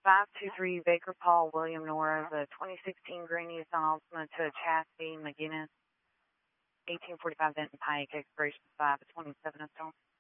523 Baker Paul William Nora, the 2016 Grand Nissan Altima to Chastity McGinnis, 1845 Denton Pike, expiration 5 of 27 of stone.